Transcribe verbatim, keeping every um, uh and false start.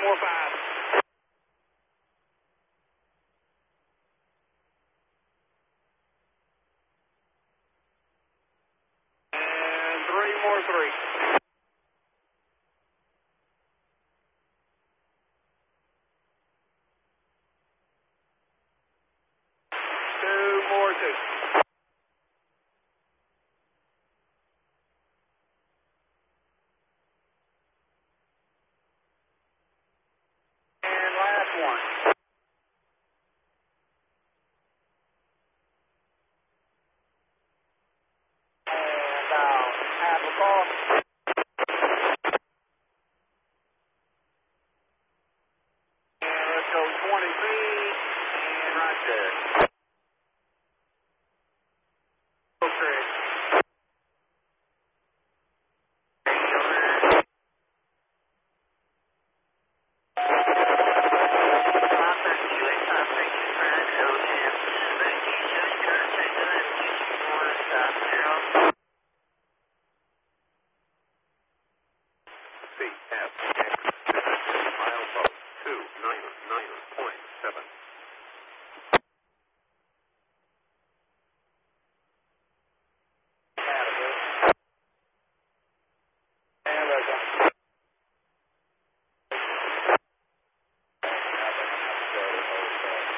more five. And three more three. Two more two. And last one. And uh, half a ball. And let's go twenty feet. And right there. Okay. C F X, milepost two niner niner point seven.